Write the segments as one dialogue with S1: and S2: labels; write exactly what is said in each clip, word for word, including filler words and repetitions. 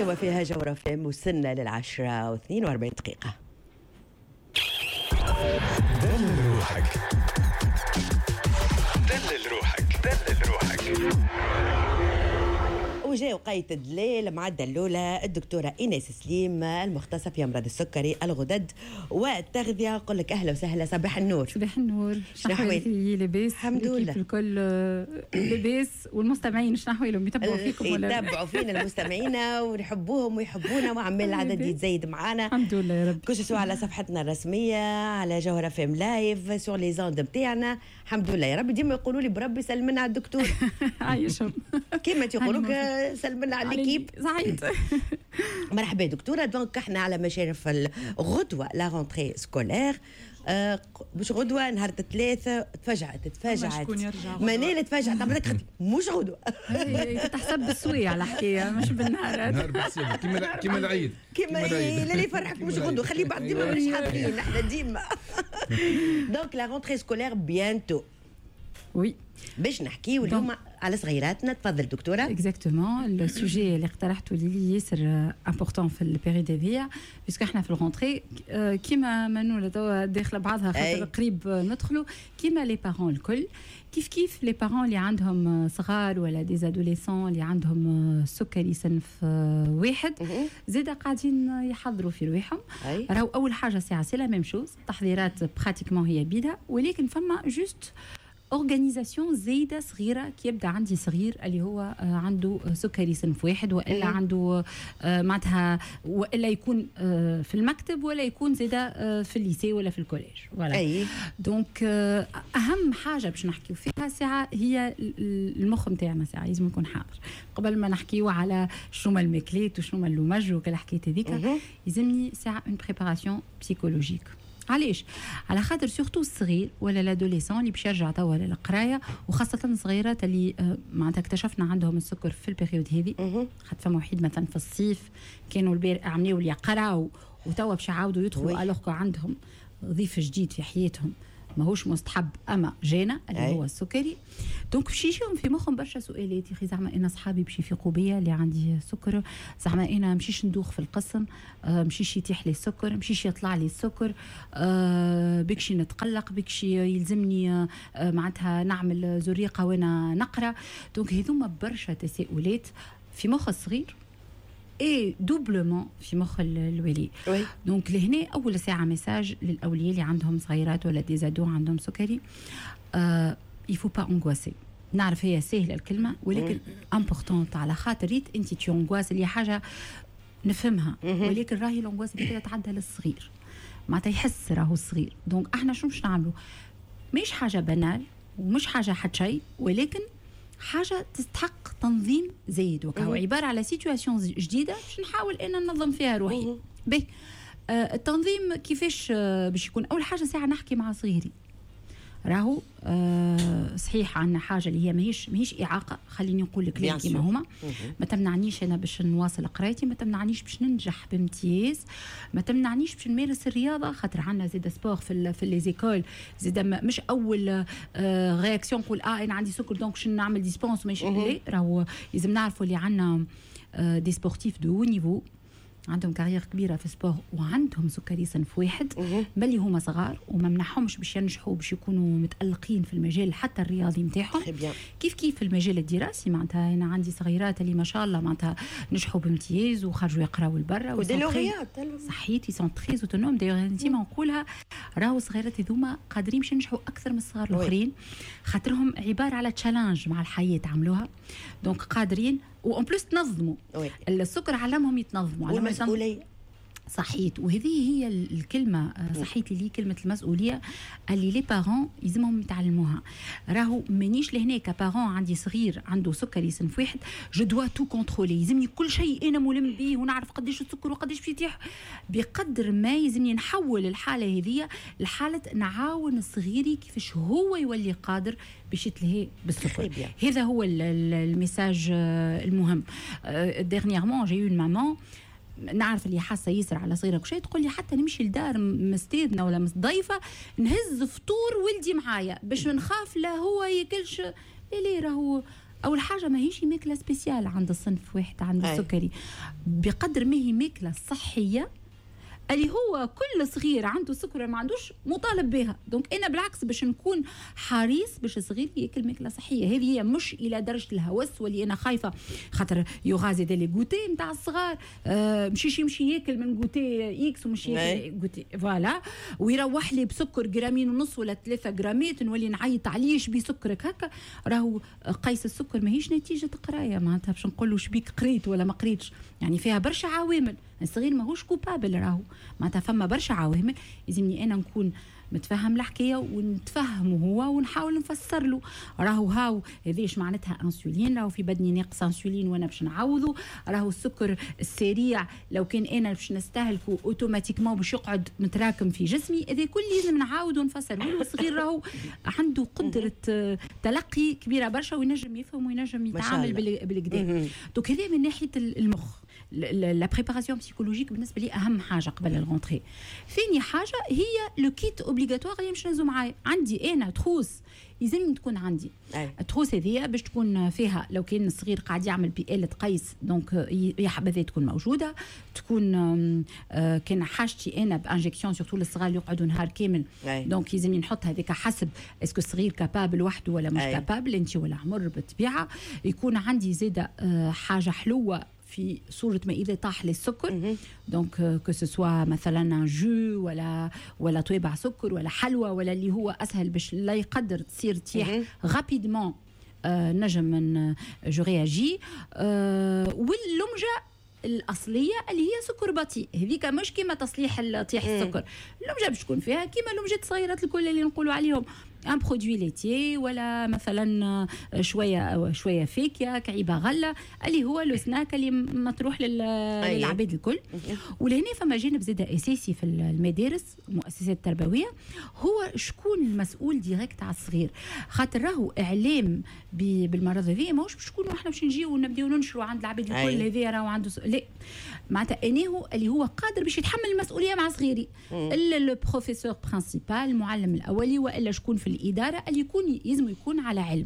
S1: اليوم فيها جورة فيلم وصلنا للعشرة واثنين واربعين دقيقة.
S2: دلل روحك دلل روحك دلل روحك.
S1: وجاء وقاية الليل مع الدلولة الدكتورة إيناس سليم المختصة في أمراض السكري الغدد والتغذية. أقول لك أهلا وسهلا، صباح النور.
S3: صباح النور.
S1: شنو أحوالك؟
S3: لاباس
S1: الحمد لله
S3: الكل لاباس. والمستمعين شنو أحوالهم؟ يتبعوا فيكم ولا
S1: يتبعوا فينا المستمعين ونحبوهم ويحبونا وعمال العدد يتزايد معانا
S3: الحمد لله يا رب.
S1: كل شيء على صفحتنا الرسمية على جوهرة فيم لايف سور لي زوند نتاعنا. الحمد لله يا رب. ديما يقولوا لي بربي سلمنا على الدكتور
S3: عايشهم
S1: كيما تيقولوك سلمنا على الكيب.
S3: صحيح.
S1: مرحبا دكتورة. دونك احنا على مشارف الغدوة لا رونتري سكولير. آه مش غدوة نهار الثلاثة. تفاجأت تفاجأت منال تفاجأت عملت مش غدوة
S3: تحسب بالسوية على حكاية مش بالنهار.
S4: نهار بالسيبة كيما كيما العيد
S1: كيما اللي يفرحك مش غدوة خلي بعض ديما مش حاضرين احنا ديما. دونك لا رونتري سكولير بيانتو.
S3: وي
S1: باش نحكيو اليوم على صغيراتنا. تفضل دكتوره.
S3: اكزاكتومون السوجي اللي اقترحته لي ياسر امبورطون في البيريديفيا باسكو احنا في الغونتري كيما منوله توا داخله بعضها خاطر قريب ندخلوا كيما لي بارون الكل كيف كيف لي بارون اللي عندهم صغار ولا دي ادوليسون اللي عندهم سكري صنف واحد زاد قاعدين يحضروا في رواحهم. راهو اول حاجه ساعه سي لا ميم شوز التحضيرات براتيكمون هي بيدها ولكن فما جوست اورغانيزاسيون زايده صغيره كي يبدا عندي صغير اللي هو عنده سكري صنف واحد والا عنده معناتها والا يكون في المكتب ولا يكون زاده في الليسي ولا في الكوليج فوالا. دونك اهم حاجه باش نحكيو فيها ساعه هي المخ نتاعنا. ساعه لازم يكون حاضر قبل ما نحكيو على شنو الماكلات وشنو اللومج وكل حكايه هذيك. يلزمني ساعه اون بريباراسيون بسيكولوجيك. علاش؟ على خاطر سورتو الصغير ولا لادوليسون اللي باش يرجع توا للقرايه وخاصه الصغيرات اللي معناتها اكتشفنا عندهم السكر في البيريود هذه. خاطر فما وحيد مثلا في الصيف كانوا البارح عملوا لي يقراو وتوا باش يعاودوا يدخلوا الوغ عندهم ضيف جديد في حياتهم ماهوش مستحب اما جانا اللي أي. هو السكري. دونك باش يجيهم في مخهم برشا سؤالات. يا اخي زعما انا صحابي باش يفيقوا بيا اللي عندي سكر، زعما انا مشيش ندوخ في القسم، آه مشيش يتيح لي السكر، مشيش يطلع لي السكر، آه بكشي نتقلق، بكشي يلزمني آه معناتها نعمل زريقه وانا نقرا. دونك هذوما برشا تساؤلات في مخ الصغير اي دوبلومون في مخ الولي. دونك لهنا اول ساعه ميساج للاولياء اللي عندهم صغيرات ولا دي زادو عندهم سكري. آه يفو با انغواسي. نعرف هي سهله الكلمه ولكن امبورطونت على خاطر انت تي انغواس اللي حاجه نفهمها ولكن راهي الانغواس اللي تعدى للصغير معناتها يحس راهو الصغير. دونك احنا شنو باش نعملوا؟ مش حاجه بنال ومش حاجه حد شيء ولكن حاجه تستحق تنظيم زايد وكهو عباره على سيتواسيون جديده باش نحاول ان ننظم فيها روحي. باهي آه التنظيم كيفاش آه باش يكون؟ اول حاجه ساعه نحكي مع صغيري راهو آه صحيح عندنا حاجه اللي هي ماهيش ماهيش اعاقه. خليني نقول لك ليه كيما هما ما تمنعنيش انا باش نواصل قرايتي، ما تمنعنيش باش ننجح بامتياز، ما تمنعنيش باش نمارس الرياضه خاطر عندنا زيد سبور في ال في لي زيكول زيد مش اول آه رياكسيون نقول اه انا عندي سكر دونك شنو نعمل ديسبونس ماشي لا. راهو لازم نعرفوا اللي عندنا آه دي سبورتيف دو نيفو عندهم كارير كبيره في السبور وعندهم سكري صنف واحد بل هما صغار وما منحهمش باش ينجحوا باش يكونوا متالقين في المجال حتى الرياضي نتاعهم. كيف كيف في المجال الدراسي معناتها انا عندي صغيرات اللي ما شاء الله معناتها نجحوا بامتياز وخرجوا يقراوا لبرا
S1: وديلوغيات
S3: صحيت سون تري اوتونوم. دايوغ ديما نقولها راهو الصغيرات هذوما قادرين باش ينجحوا اكثر من الصغار الاخرين خاطرهم عباره على تشالنج مع الحياه عملوها. دونك قادرين وان بلوس تنظموا. السكر علمهم يتنظموا على
S1: المسؤوليه.
S3: صحيت. وهذه هي الكلمه صحيت لي كلمه المسؤوليه اللي لي بارون يلزمهم يتعلموها. راهو مانيش لهنا كبارون عندي صغير عنده سكري صنف واحد جو دوا تو كونترولي، يلزمني كل شيء انا ملم به ونعرف قداش السكر وقداش باش يتيح. بقدر ما يلزمني نحول الحاله هذه لحاله نعاون صغيري كيفاش هو يولي قادر باش يتلهي بالسكر. هذا هو الميساج المهم. ديرنييرمون جاي اون مامون نعرف اللي حاسه يسر على صغيره كل شيء تقول لي حتى نمشي لدار مستاذنا ولا مضيفه نهز فطور ولدي معايا باش نخاف لا هو ياكلش. ليه راهو اول حاجه ماهيش ماكله سبيسيال عند الصنف واحد عند السكري، بقدر ما هي ماكله صحيه اللي هو كل صغير عنده سكر ما عندوش مطالب بها. دونك انا بالعكس باش نكون حريص باش الصغير ياكل ماكله صحيه. هذه هي مش الى درجه الهوس واللي انا خايفه خاطر يغازي دي لي غوتي نتاع الصغار، آه مشيش يمشي ياكل من غوتي اكس ومش ياكل غوتي فوالا ويروح لي بسكر جرامين ونص ولا ثلاثة جرامات نولي نعيط عليه شبي سكرك هكا. راهو قيس السكر ماهيش نتيجه قرايه معناتها باش نقول له شبيك قريت ولا ما قريتش، يعني فيها برشا عوامل. الصغير ماهوش كوبابل راهو معناتها فما برشا عوامل. لازمني انا نكون متفهم الحكايه ونتفهمه هو ونحاول نفسر له راهو هاو هذيش معناتها انسولين، راهو في بدني ناقص انسولين وانا باش نعوضه، راهو السكر السريع لو كان انا باش نستهلكه اوتوماتيكمون باش يقعد متراكم في جسمي. هذا كل لازم نعاود ونفسر له. الصغير راهو عنده قدره تلقي كبيره برشا وينجم يفهم وينجم يتعامل بالكدا. دونك هذا من ناحيه المخ. لا بريباراسيون بسيكولوجيك بالنسبه لي اهم حاجه قبل الغونتري. ثاني حاجه هي لو كيت اوبليغاتوار اللي مش نهزو معايا. عندي انا تروس لازم تكون عندي التروس هذه باش تكون فيها لو كان الصغير قاعد يعمل بآلة قيس دونك يا حبذا تكون موجوده، تكون كان حاجتي انا بانجكسيون سورتو للصغار اللي يقعدوا نهار كامل دونك لازم نحط هذيك حسب اسكو الصغير كابابل وحده ولا مش كابابل انت ولا عمر بالطبيعه. يكون عندي زاده حاجه حلوه في صورة ما إذا طاح للسكر دونك كو سوا مثلا جو ولا ولا طويبع سكر ولا حلوى ولا اللي هو أسهل باش لا يقدر تصير تيح غابيدمون آه نجم من جو رياجي آه. واللمجة الأصلية اللي هي سكر بطيء هذيك مش كيما تصليح طيح السكر. اللمجة باش تكون فيها كيما لمجة صغيرات الكل اللي نقولوا عليهم ان برودوي ليتي ولا مثلا شويه شويه فيكيا كعيبه غله اللي هو لو سناك اللي مطروح للعباد الكل. ولهنا فما جانب زاد اساسي في المدارس المؤسسات التربويه هو شكون المسؤول ديريكت على الصغير. خاطر راهو اعلام بالمرض هذا ماهوش باش نكونوا احنا باش نجيو ونبداو ننشروا عند العباد الكل هذا راهو عنده س... لا معناتها اني هو اللي هو قادر باش يتحمل المسؤوليه مع صغيري الا لو بروفيسور برينسيبال المعلم الاولي والا شكون في الإدارة اللي يكون يلزم يكون على علم.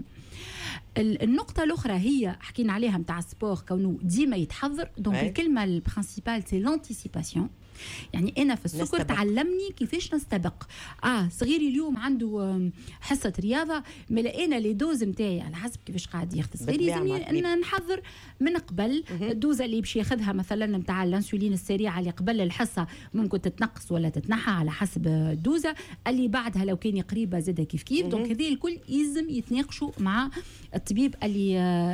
S3: النقطة الأخرى هي حكينا عليها متاع السبور كونه ديما يتحضر دونك الكلمة البرينسيبال سي لانتيسيباسيون. يعني أنا في السكر نستبق. تعلمني كيفاش نستبق. آه صغيري اليوم عنده حصة رياضة ملقينا لي دوز متاعي على حسب كيفاش قاعد ياخذ صغيري لازمني أن نحضر من قبل الدوزة اللي باش ياخذها مثلا متاع الانسولين السريعة اللي قبل الحصة ممكن تتنقص ولا تتنحى على حسب الدوزة اللي بعدها لو كان قريبة زادة كيف كيف. دونك هذه الكل يلزم يتناقشوا مع الطبيب اللي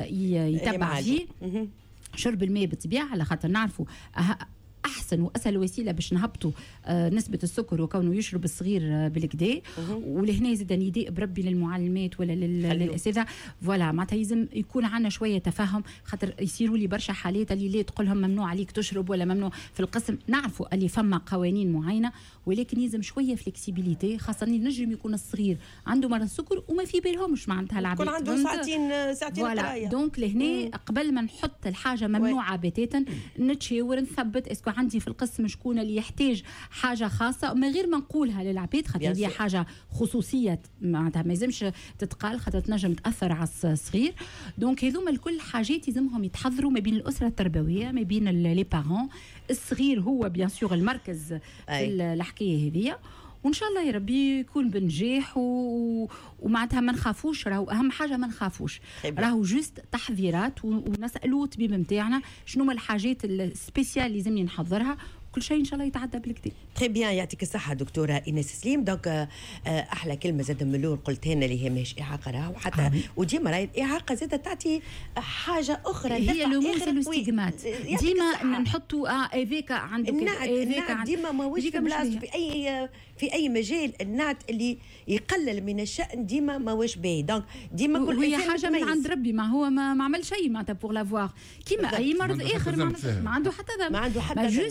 S3: يتبع فيه. شرب الماء بالطبيعة على خاطر نعرفوا أه احسن واسهل وسيله باش نهبطوا آه نسبه السكر وكونه يشرب الصغير آه بالكدا. ولهنا زاد نداء بربي للمعلمات ولا للاساتذه فوالا معناتها لازم يكون عندنا شويه تفهم خاطر يصيروا لي برشا حالات اللي لا تقول لهم ممنوع عليك تشرب ولا ممنوع في القسم. نعرفوا اللي فما قوانين معينه ولكن لازم شويه فلكسيبيليتي خاصه نجم يكون الصغير عنده مرض السكر وما في بالهمش معناتها العباد
S1: يكون عنده ساعتين ساعتين قرايه
S3: دونك لهنا قبل ما نحط الحاجه ممنوعه بتاتا نتشاور نثبت اسكو عندي في القسم شكون اللي يحتاج حاجه خاصه من غير ما نقولها للعباد خاطر هي حاجه خصوصيه معناتها ما لازمش تتقال خاطر تنجم تاثر على الصغير. دونك هذوما الكل حاجات لازمهم يتحضروا ما بين الاسره التربويه ما بين لي بارون. الصغير هو بيان سور المركز في الحكايه هذه وان شاء الله يا ربي يكون بنجاح و... ومعناتها ما نخافوش. راهو اهم حاجه ما نخافوش راهو جوست تحذيرات و... ونسالوا الطبيب نتاعنا شنو هما الحاجات السبيسيال اللي لازمني نحضرها كل شيء ان شاء الله يتعدى بالكدا.
S1: تري بيان يعطيك الصحه دكتوره ايناس سليم. دونك احلى كلمه زاد من الاول قلتها لنا اللي هي ماهيش اعاقه راهو حتى وديما راهي الاعاقه زاد تعطي حاجه اخرى
S3: هي لموس الاستجمات ديما نحطوا اه ايفيكا عندك
S1: ايفيكا ديما ماهوش في بلاصته في اي في اي مجال. النعت اللي يقلل من الشأن ديما ماهوش باهي. دونك ديما كل
S3: هي حاجه من عند ربي ما هو ما, ما عمل شيء معناتها بور لافوار كيما اي مرض اخر ما عنده حتى
S1: ما عنده حتى
S3: جوست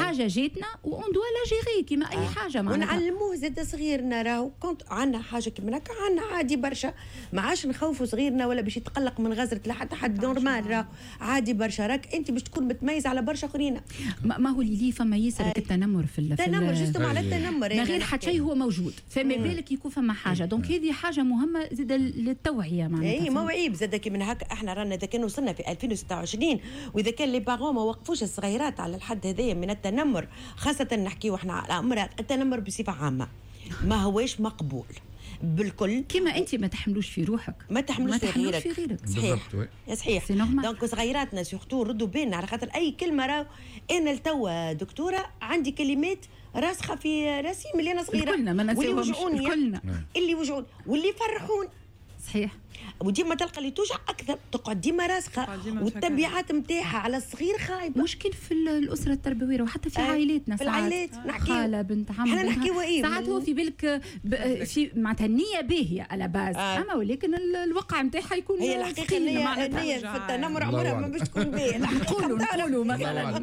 S3: حاجه جاتنا وون دوا لا جيري كيما اي حاجه
S1: معناتها ونعلموه زاد صغيرنا راهو كنت عندنا حاجه كيما هكا عندنا عادي برشا ما عادش نخوفوا صغيرنا ولا باش يتقلق من غزره لحتى حد نورمال راهو عادي برشا راك انت باش تكون متميز على برشا اخرين.
S3: ما هو اللي فما ياسر التنمر في
S1: التنمر جوستوم على التنمر
S3: من غير حتى شيء هو موجود فما بالك يكون فما حاجه دونك هذه حاجه مهمه زاد للتوعيه معناتها.
S1: اي ما عيب زاد كيما هكا احنا رانا اذا كان وصلنا في ألفين وستة وعشرين واذا كان لي بارون ما وقفوش الصغيرات على الحد هذايا من التنمر خاصه نحكيو احنا على امر التنمر بصفه عامه ما هوش مقبول بالكل
S3: كيما انت ما تحملوش في روحك
S1: ما تحملوش في غيرك,
S3: في غيرك.
S1: صحيح صحيح دونك صغيراتنا سورتو ردوا بالنا على خاطر اي كلمه راهو انا لتوا دكتوره عندي كلمات راسخه في راسي ملي انا صغيره واللي وجعوني اللي وجعوني واللي فرحوني
S3: صحيح
S1: وديما تلقى اللي توجع اكثر تقعد ديما راسخه والتبعات نتاعها على الصغير خايبه.
S3: مشكل في الاسره التربويه وحتى في عائلاتنا
S1: في العائلات نحكي
S3: خاله بنت عم
S1: احنا نحكيو ايه
S3: ساعات هو في بالك في معناتها النيه باهيه على باز آه. اما ولكن الواقع نتاعها يكون
S1: هي الحقيقه النيه النيه في التنمر عمرها ما باش تكون باهيه
S3: نقولوا نقولوا مثلا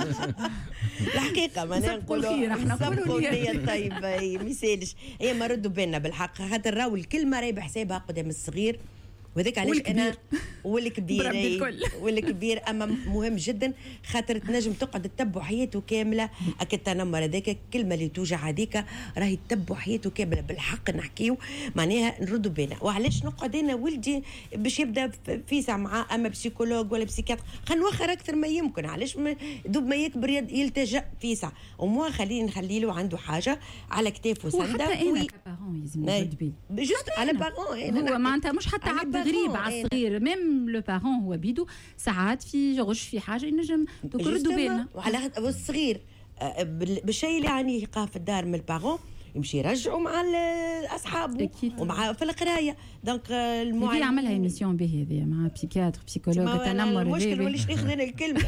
S1: الحقيقه ما
S3: نقولوا احنا نقولوا
S1: النيه طيبه ما يسالش هي ما ردوا بالنا بالحق خاطر راهو الكلمه راهي بحسابها قدام الصغير وذاك علاش انا والكبير والكبير اما مهم جدا خاطر تنجم تقعد تتبع حياته كامله. اكيد التنمر هذاك الكلمه اللي توجع هذيك راهي تتبع حياته كامله بالحق نحكيو معناها نردوا بينا. وعلاش نقعد انا ولدي باش يبدا فيسع معاه اما بسيكولوج ولا بسيكاتر خلينا نوخر اكثر ما يمكن علاش دوب ما يكبر يلتجا فيسع ومو خلينا نخلي له عنده حاجه على كتافه
S3: سنده وحتى انا كبارون لازم نرد بيه
S1: جوست على بارون
S3: هو معناتها مش حتى عبد غريب على الصغير ميم لو بارون هو بيدو ساعات في غش في حاجه ينجم تردوا بالنا
S1: وعلى الصغير بالشيء اللي يعني يلقاه في الدار من البارون يمشي يرجعوا مع اصحابه ومع في القرايه دونك
S3: المعلم يعملها ايميسيون به هذه مع بسيكاتر بسيكولوج تنمر
S1: المشكل وليش ناخذ انا الكلمه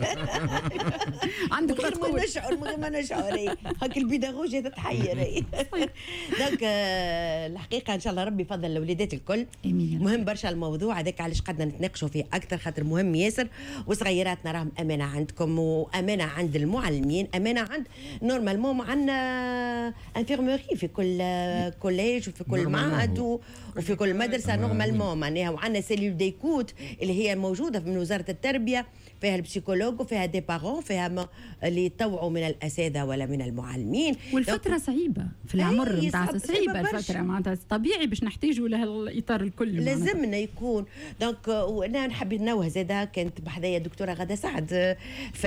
S3: عندك
S1: ما تقول نشعر ما نشعر هاك البيداغوجيا تتحير دونك الحقيقه ان شاء الله ربي يفضل الاولادات الكل مهم برشا الموضوع هذاك علاش قعدنا نتناقشوا فيه اكثر خاطر مهم ياسر وصغيراتنا راهم امانه عندكم وامانه عند المعلمين امانه عند نورمالمون عندنا في كل كوليج وفي كل معهد وفي كل مدرسه نورمالمون معناها وعندنا سيلول ديكوت اللي هي موجوده من وزاره التربيه فيها البسيكولوج وفيها دي بارون فيها اللي يطوعوا من الاساتذه ولا من المعلمين.
S3: والفتره صعيبه في العمر نتاع صعيبه الفتره معناتها طبيعي باش نحتاجوا لها الاطار الكل
S1: لازمنا يكون دونك وانا نحب ننوه زاده كانت بحذايا الدكتوره غاده سعد في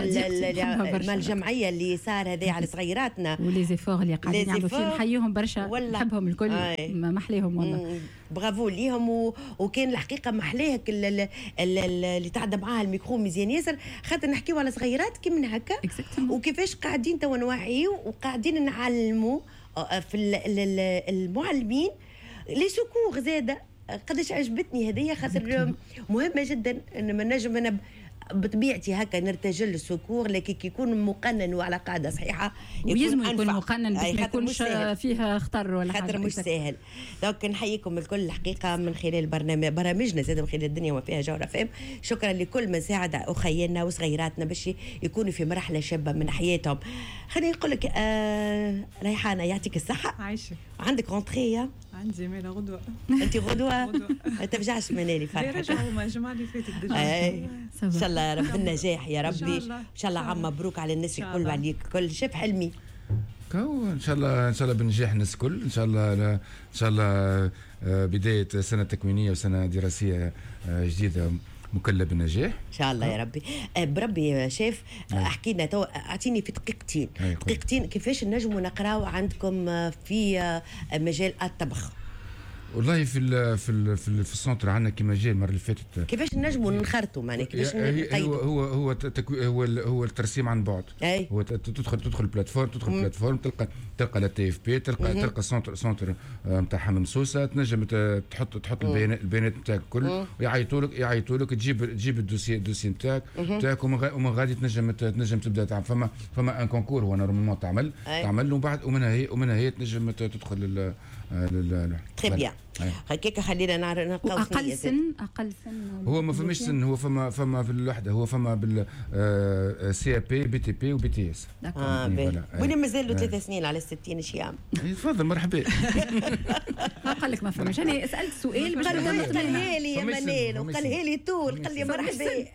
S1: الجمعيه اللي صار هذا على صغيراتنا
S3: ولي زيفور اللي قاعدين يعملوا فيه نحييهم برشا نحبهم الكل ما محليهم والله
S1: برافو ليهم و... وكان الحقيقه محليها اللي تعدى معاها الميكرو مزيان ياسر خاطر نحكيو على صغيرات كي من هكا وكيفاش قاعدين توا نوعيو وقاعدين نعلموا في المعلمين لي سكور زاده قداش عجبتني هذه خاطر مهمه جدا ان ما نجم انا بطبيعتي هكا نرتجل السكور لكن كي يكون مقنن وعلى قاعده صحيحه
S3: يلزم يكون مقنن باش ما يكونش فيها خطر ولا حاجه
S1: خاطر مش سهل. دونك نحييكم الكل الحقيقه من خلال برنامج برامجنا زاد من خلال الدنيا وما فيها جوهره فهم. شكرا لكل من ساعد اخينا وصغيراتنا باش يكونوا في مرحله شابه من حياتهم. خليني نقول لك آه ريحانه يعطيك الصحه
S5: عايشه
S1: عندك رونتريه
S5: عندي مالا غدوه
S1: انت غدوه ما ترجعش منالي فرحه
S5: رجعوا الجمعه اللي فاتت
S1: ان شاء الله رب النجاح يا ربي ان شاء الله عم مبروك على الناس الكل وعليك الكل. شاف حلمي
S4: كو ان شاء الله ان شاء الله بنجاح الناس الكل ان شاء الله ان شاء الله بدايه سنه تكوينيه وسنه دراسيه جديده مكلة بالنجاح
S1: ان شاء الله يا ربي. بربي شاف احكي لنا تو اعطيني في دقيقتين دقيقتين كيفاش نجموا نقراو عندكم في مجال الطبخ.
S4: والله في ال في ال في, في السنتر عندنا كيما جاي المره اللي فاتت
S1: كيفاش نجموا نخرطوا معناها كيفاش
S4: هو هو هو تكوي هو هو الترسيم عن بعد.
S1: أي.
S4: هو تدخل تدخل بلاتفورم تدخل مم. بلاتفورم تلقى تلقى لا تي اف بي تلقى مم. تلقى سنتر سنتر نتاعها ممسوسه تنجم تحط تحط البيانات البيانات نتاعك الكل ويعيطوا لك يعيطوا لك تجيب تجيب الدوسي الدوسي نتاعك نتاعك ومن غادي تنجم تنجم تبدا تعمل فما فما ان كونكور هو نورمالمون تعمل تعمل ومن بعد ومنها هي ومنها هي تنجم تدخل
S1: تري بيان. هكاك خلينا نعرف نلقاو
S3: اقل سن اقل سن
S4: هو ما فماش سن، هو فما فما في الوحده، هو فما بال سي بي بي تي بي وبي تي اس.
S1: اه وين مازالوا ثلاث سنين على ستين شيام.
S4: تفضل مرحبا.
S3: قال لك ما فهمش، انا سالت سؤال باش
S1: قالها لي يا منال وقالها لي طول، قال لي مرحبا.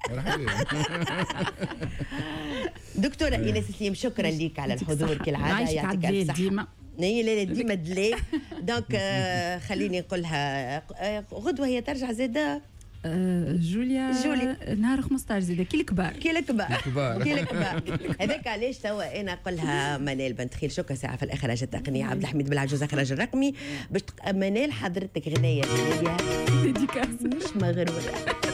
S1: دكتوره ايناس سليم، شكرا لك على الحضور كالعاده، يعطيك الف صحه. هي لا ديما دلي دونك خليني نقولها غدوه هي ترجع زاده.
S3: جوليا
S1: جولي
S3: نهار خمسطاش زاده كي الكبار
S1: كي الكبار كي الكبار. هذاك علاش توا انا نقولها منال بنت خيل. شكرا ساعه في الاخراج التقني عبد الحميد بالعجوز اخراج الرقمي. باش منال حضرتك غنيه ديديكاس مش مغروره.